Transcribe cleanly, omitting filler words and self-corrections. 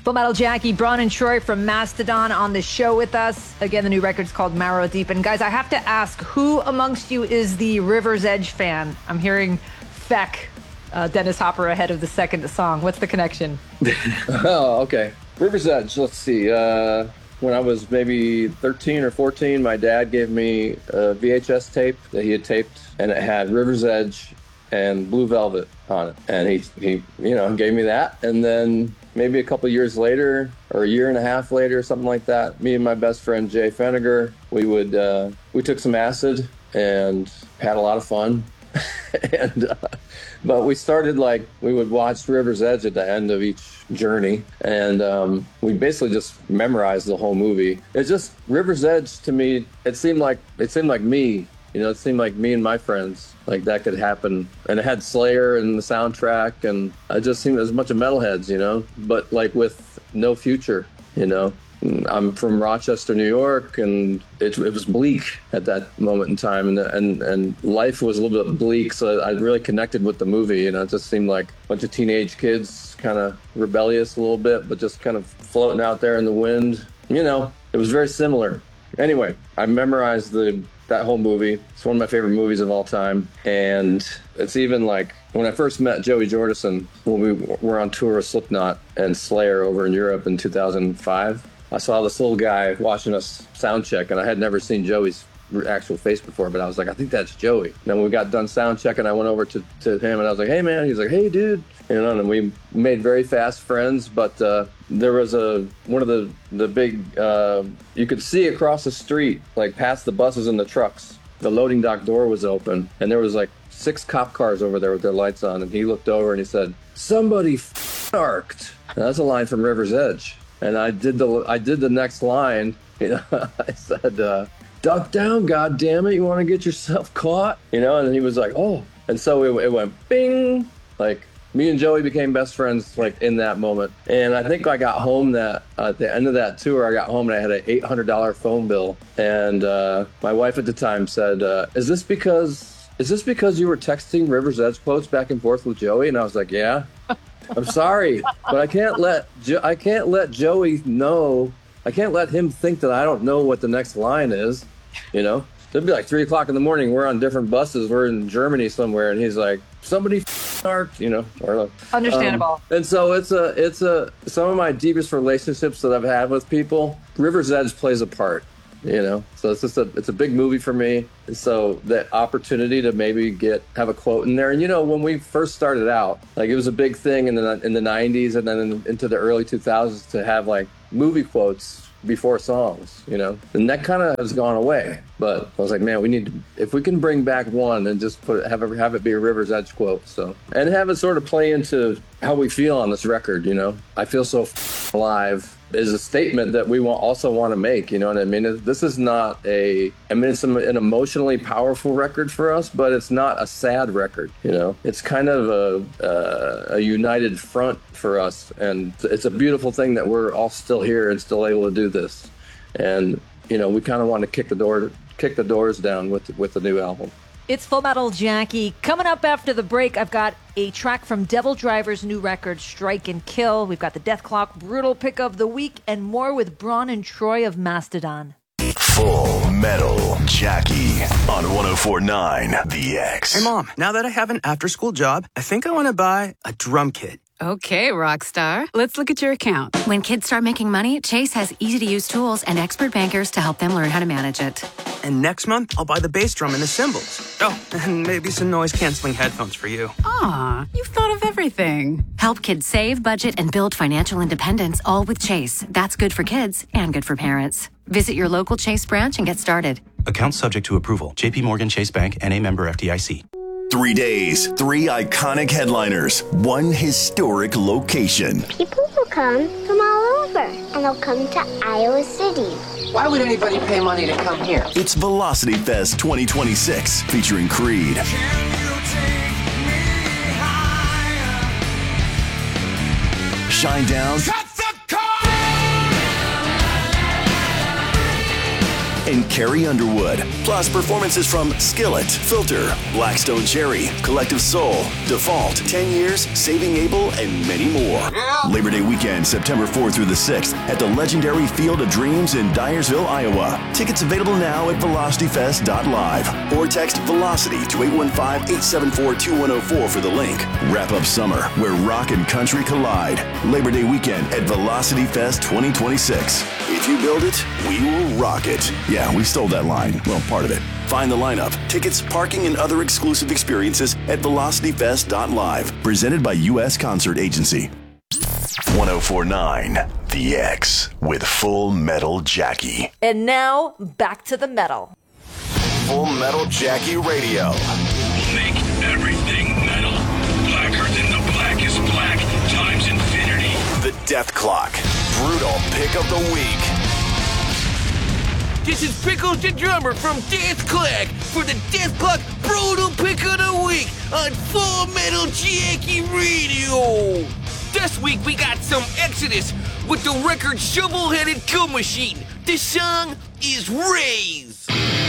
Full Metal Jackie, Braun and Troy from Mastodon on the show with us. Again, the new record's called Marrow Deep. And guys, I have to ask, who amongst you is the River's Edge fan? I'm hearing Feck, Dennis Hopper ahead of the second song. What's the connection? Oh, okay. River's Edge, let's see. When I was maybe 13 or 14, my dad gave me a VHS tape that he had taped, and it had River's Edge and Blue Velvet on it. And he gave me that. And then maybe a couple years later, or a year and a half later, something like that, me and my best friend Jay Feniger, we took some acid and had a lot of fun. But we started we would watch River's Edge at the end of each journey, and we basically just memorized the whole movie. It's just River's Edge to me. It seemed like me. It seemed like me and my friends, like that could happen. And it had Slayer in the soundtrack, and it just seemed as much of metalheads, but like with no future, I'm from Rochester, New York, and it was bleak at that moment in time, and life was a little bit bleak, so I really connected with the movie. It just seemed like a bunch of teenage kids, kind of rebellious a little bit, but just kind of floating out there in the wind. It was very similar. Anyway, I memorized that whole movie. It's one of my favorite movies of all time, and it's even like when I first met Joey Jordison when we were on tour with Slipknot and Slayer over in Europe in 2005. I saw this little guy watching us sound check, and I had never seen Joey's actual face before, but I was like, I think that's Joey. And then when we got done sound checking, I went over to him, and I was like, hey, man. He's like, hey, dude. And we made very fast friends, but there was one of the big, you could see across the street, like past the buses and the trucks, the loading dock door was open, and there was like 6 cop cars over there with their lights on, and he looked over and he said, somebody f***ed. That's a line from River's Edge. And I did the next line. I said, duck down, God damn it! You want to get yourself caught? And he was like, oh. And so it went bing. Like, me and Joey became best friends like in that moment. And I think I got home at the end of that tour, I got home and I had an $800 phone bill. And my wife at the time said, is this because you were texting River's Edge quotes back and forth with Joey? And I was like, yeah. I'm sorry, but I can't let Joey know. I can't let him think that I don't know what the next line is. It'd be like 3 o'clock in the morning. We're on different buses. We're in Germany somewhere, and he's like, "Somebody f***ed," or Understandable. And so it's some of my deepest relationships that I've had with people. River's Edge plays a part. So it's a big movie for me. And so that opportunity to maybe have a quote in there. And when we first started out, like it was a big thing in the 90s and then into the early 2000s to have like movie quotes before songs, and that kind of has gone away. But I was like, man, if we can bring back one and just have it be a River's Edge quote, and have it sort of play into how we feel on this record. I feel so alive is a statement that we also want to make. You know what I mean? This is not it's an emotionally powerful record for us, but it's not a sad record. It's kind of a united front for us, and it's a beautiful thing that we're all still here and still able to do this. And we kind of want to kick the doors down with the new album. It's Full Metal Jackie. Coming up after the break, I've got a track from Devil Driver's new record, Strike and Kill. We've got the Death Clock Brutal Pick of the Week and more with Braun and Troy of Mastodon. Full Metal Jackie on 104.9 The X. Hey, Mom, now that I have an after-school job, I think I want to buy a drum kit. Okay, Rockstar. Let's look at your account. When kids start making money, Chase has easy-to-use tools and expert bankers to help them learn how to manage it. And next month, I'll buy the bass drum and the cymbals. Oh, and maybe some noise-canceling headphones for you. Aw, you've thought of everything. Help kids save, budget, and build financial independence, all with Chase. That's good for kids and good for parents. Visit your local Chase branch and get started. Account subject to approval. J.P. Morgan Chase Bank, N.A. member FDIC. 3 days, 3 iconic headliners, 1 historic location. People will come from all over, and they'll come to Iowa City. Why would anybody pay money to come here? It's Velocity Fest 2026, featuring Creed, Shinedown, and Carrie Underwood. Plus performances from Skillet, Filter, Blackstone Cherry, Collective Soul, Default, 10 Years, Saving Abel, and many more. Yeah. Labor Labor Day weekend, September 4th through the 6th at the legendary Field of Dreams in Dyersville, Iowa. Tickets available now at velocityfest.live or text Velocity to 815-874-2104 for the link. Wrap up summer where rock and country collide. Labor Day weekend at Velocity Fest 2026. If you build it, we will rock it. Yeah, we stole that line. Well, part of it. Find the lineup, tickets, parking, and other exclusive experiences at velocityfest.live. Presented by U.S. Concert Agency. 104.9 The X with Full Metal Jackie. And now, back to the metal. Full Metal Jackie Radio. Make everything metal. Blacker than the blackest black times infinity. The Death Clock. Brutal pick of the week. This is Pickles the Drummer from Death Clock for the Death Clock Brutal Pick of the Week on Full Metal Jackie Radio. This week we got some Exodus with the record Shovel-Headed Kill Machine. The song is Raise.